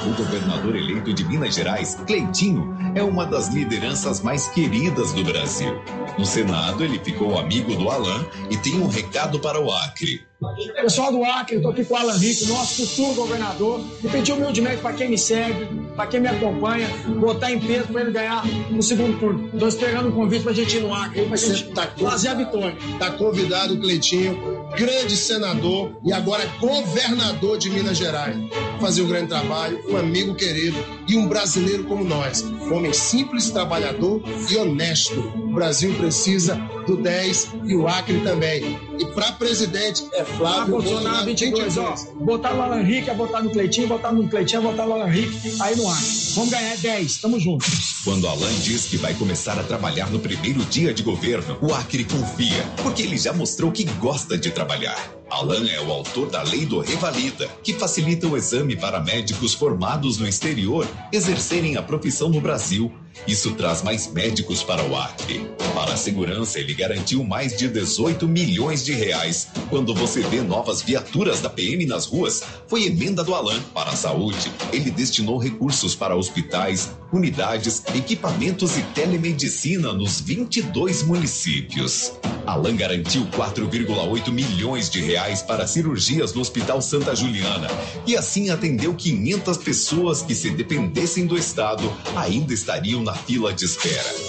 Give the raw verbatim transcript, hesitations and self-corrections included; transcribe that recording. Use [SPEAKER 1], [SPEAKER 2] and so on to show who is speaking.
[SPEAKER 1] O governador eleito de Minas Gerais, Cleitinho, é uma das lideranças mais queridas do Brasil. No Senado, ele ficou amigo do Alan e tem um recado para o Acre.
[SPEAKER 2] Pessoal do Acre, eu estou aqui com o Alan Rick, nosso futuro governador, e pedi humildemente para quem me segue, para quem me acompanha, botar em peso para ele ganhar no segundo turno. Estou esperando um convite para a gente ir no Acre, para a gente tá fazer a vitória.
[SPEAKER 3] Está convidado o Cleitinho, grande senador e agora governador de Minas Gerais. Fazer um grande trabalho, um amigo querido e um brasileiro como nós. Um homem simples, trabalhador e honesto. O Brasil precisa do dez e o Acre também. E para presidente é Flávio Bolsonaro
[SPEAKER 2] vinte e dois, ó. Botar no Alan Rick, é botar no Cleitinho, botar no Cleitinho, é botar no Alan Rick, aí no Acre. Vamos ganhar dez, tamo junto.
[SPEAKER 1] Quando Alan diz que vai começar a trabalhar no primeiro dia de governo, o Acre confia, porque ele já mostrou que gosta de trabalhar. Alan é o autor da Lei do Revalida, que facilita o exame para médicos formados no exterior exercerem a profissão no Brasil. Isso traz mais médicos para o Acre. Para a segurança, ele garantiu mais de dezoito milhões de reais. Quando você vê novas viaturas da P M nas ruas, foi emenda do Alan. Para a saúde, ele destinou recursos para hospitais, unidades, equipamentos e telemedicina nos vinte e dois municípios. Alan garantiu quatro vírgula oito milhões de reais para cirurgias no Hospital Santa Juliana e assim atendeu quinhentas pessoas que, se dependessem do Estado, ainda estariam na fila de espera.